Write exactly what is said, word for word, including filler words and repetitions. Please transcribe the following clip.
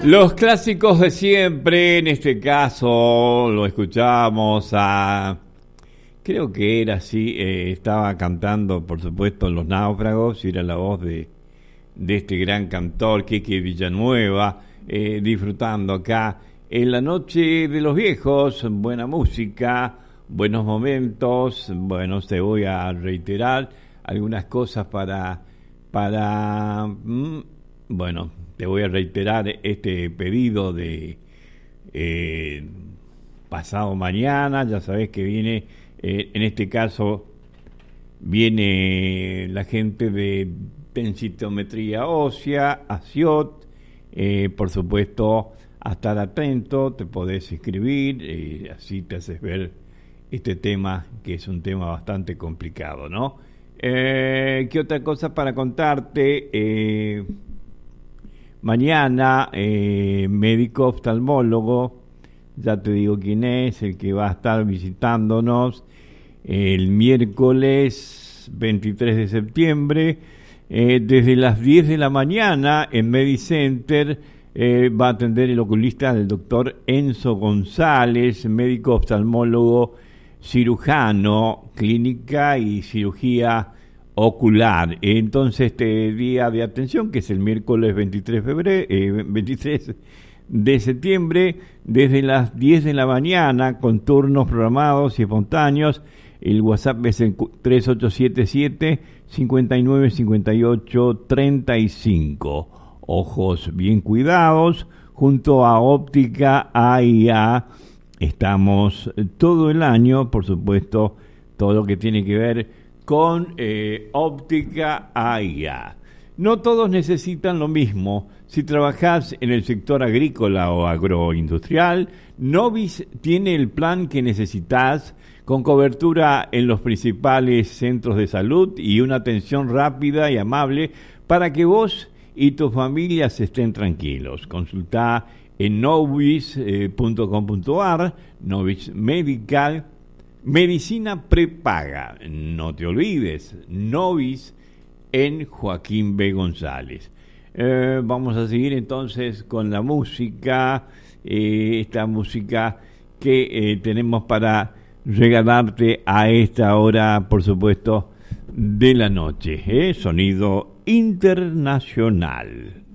Los clásicos de siempre, en este caso lo escuchábamos a, creo que era así, eh, estaba cantando por supuesto Los Náufragos, y era la voz de, de este gran cantor Quique Villanueva, eh, disfrutando acá en la noche de los viejos, buena música, buenos momentos. Bueno, te voy a reiterar algunas cosas para, para, mm, bueno, te voy a reiterar este pedido de eh, pasado mañana. Ya sabes que viene, eh, en este caso, viene la gente de densitometría ósea, ASIOT, eh, por supuesto, a estar atento, te podés inscribir, eh, así te haces ver este tema, que es un tema bastante complicado, ¿no? Eh, ¿Qué otra cosa para contarte? Eh, Mañana, eh, médico oftalmólogo, ya te digo quién es, el que va a estar visitándonos el miércoles veintitrés de septiembre, eh, desde las diez de la mañana en Medicenter, eh, va a atender el oculista del doctor Enzo González, médico oftalmólogo cirujano, clínica y cirugía ocular. Entonces, este día de atención, que es el miércoles veintitrés de febrero, eh, veintitrés de septiembre, desde las diez de la mañana, con turnos programados y espontáneos. El WhatsApp es el tres ocho siete siete, cinco nueve cinco ocho tres cinco. Ojos bien cuidados, junto a Óptica A I A. Estamos todo el año, por supuesto, todo lo que tiene que ver con eh, Óptica A I A. No todos necesitan lo mismo. Si trabajás en el sector agrícola o agroindustrial, Novis tiene el plan que necesitas, con cobertura en los principales centros de salud y una atención rápida y amable para que vos y tu familia estén tranquilos. Consultá en novis punto com punto ar, Novis Medical, medicina prepaga. No te olvides, Novis en Joaquín B. González. Eh, vamos a seguir entonces con la música, eh, esta música que eh, tenemos para regalarte a esta hora, por supuesto, de la noche. ¿eh? Sonido internacional.